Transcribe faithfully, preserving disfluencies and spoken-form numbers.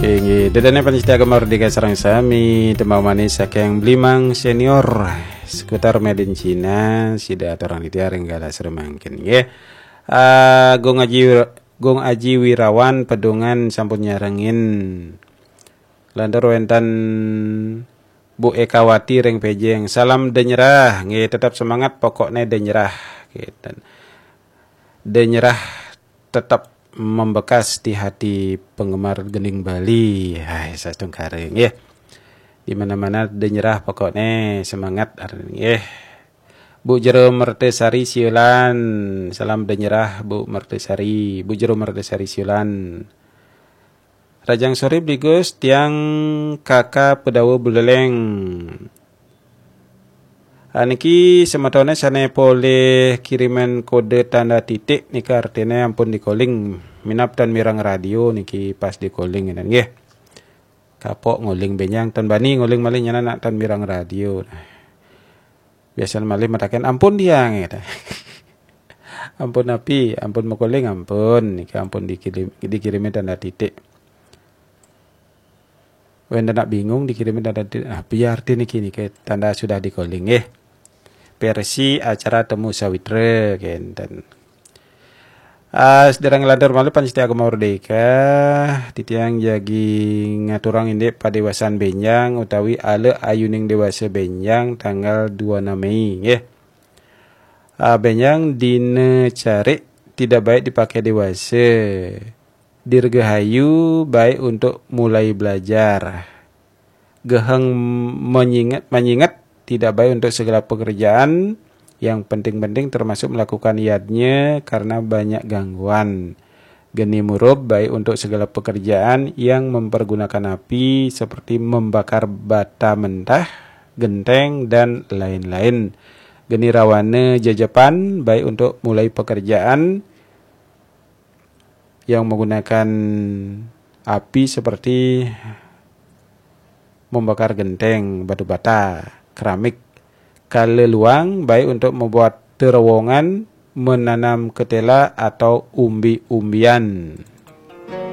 Ingi dedane panistia Mardika sareng sami tembang manis saking Blimang senior sekitar Medin Cina sida orang di tiaring gala seremangkin nggih. Uh, gong aji gong aji wirawan pedungan sampun nyarengin landor wentan Bu Ekawati reng pejeng salam denyerah nggih, tetap semangat pokoknya denyerah gitu. Denyerah tetap membekas di hati penggemar Gening Bali. Hai satung karing ya. Di mana-mana denyerah pokoknya semangat ya. Bu Jero Mertesari Siulan, salam denyerah Bu Mertesari, Bu Jero Mertesari Siulan. Rajang sore Bigus tiang kakak pedawa buleleng. Aniki sematone sane boleh kiriman kode tanda titik nika artinya ampun di calling minap dan mirang radio niki pas di calling dan nggih. Kapok ngoling benyang tan bani ngoling malih nyana nak tan mirang radio. Biasanya malih mataken ampun dia gitu. Ampun api, ampun mau calling ampun nika ampun dikirim dikirimin tanda titik. Wenda nak bingung dikirimin tanda titik. Ah, biar niki niki tanda sudah di calling nggih. Versi acara temu sawitra kenten. Ah, sederang landor malu panistia Agama Merdeka titiang jagi ngaturang indek padewasan benjang utawi ale ayuning dewasa benjang tanggal dua puluh enam Mei nggih. Ah, benjang dina cari tidak baik dipakai dewasa. Dirgahayu baik untuk mulai belajar. Geheng menyingat menyingat tidak baik untuk segala pekerjaan yang penting-penting termasuk melakukan iadnya karena banyak gangguan. Geni murub baik untuk segala pekerjaan yang mempergunakan api seperti membakar bata mentah, genteng, dan lain-lain. Geni rawane jajapan baik untuk mulai pekerjaan yang menggunakan api seperti membakar genteng, batu bata, keramik. Kaleluang baik untuk membuat terowongan, menanam ketela atau umbi-umbian.